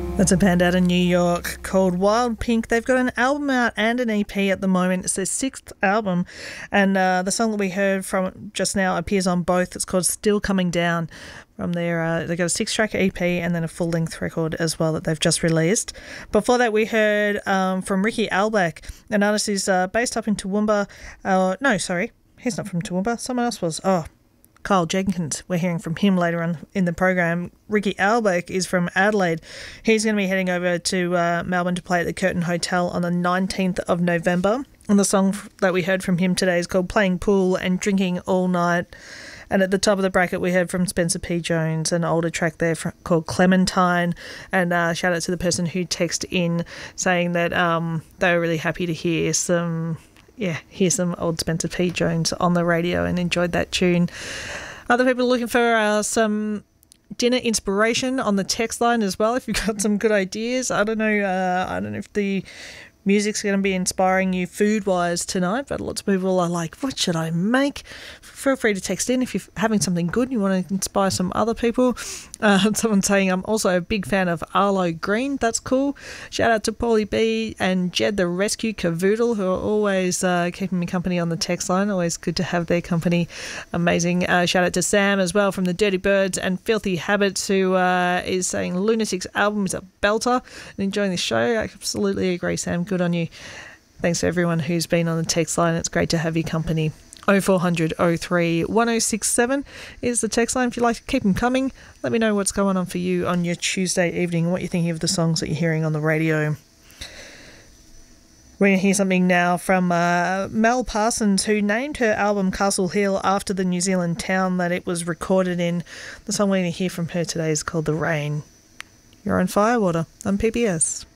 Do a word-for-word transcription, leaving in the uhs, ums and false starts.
That's a band out of New York called Wild Pink. They've got an album out and an E P at the moment. It's their sixth album, and uh, the song that we heard from just now appears on both. It's called Still Coming Down. From their, uh, they've got a six-track E P and then a full-length record as well that they've just released. Before that, we heard um, from Ricky Albeck, an artist who's uh, based up in Toowoomba. Uh, no, sorry, he's not from Toowoomba. Someone else was. Oh, Kyle Jenkins. We're hearing from him later on in the program. Ricky Albeck is from Adelaide. He's going to be heading over to uh, Melbourne to play at the Curtin Hotel on the nineteenth of November. And the song that we heard from him today is called Playing Pool and Drinking All Night. And at the top of the bracket, we heard from Spencer P. Jones, an older track there for, called Clementine. And uh, shout out to the person who texted in saying that um, they were really happy to hear some... Yeah, hear some old Spencer P. Jones on the radio and enjoyed that tune. Other people looking for uh, some dinner inspiration on the text line as well. If you've got some good ideas, I don't know. Uh, I don't know if the music's going to be inspiring you food-wise tonight, but lots of people are like, what should I make? Feel free to text in if you're having something good and you want to inspire some other people. Uh, someone's saying, I'm also a big fan of Arlo Green. That's cool. Shout out to Paulie B and Jed the Rescue Cavoodle, who are always uh, keeping me company on the text line. Always good to have their company. Amazing. Uh, shout out to Sam as well from the Dirty Birds and Filthy Habits, who uh, is saying Lunatic's album is a belter and enjoying the show. I absolutely agree, Sam. Good on you. Thanks to everyone who's been on the text line. It's great to have your company. oh four hundred oh three one oh six seven is the text line. If you'd like to keep them coming, let me know what's going on for you on your Tuesday evening and what you're thinking of the songs that you're hearing on the radio. We're going to hear something now from uh, Mel Parsons, who named her album Castle Hill after the New Zealand town that it was recorded in. The song we're going to hear from her today is called The Rain. You're on Firewater on P B S.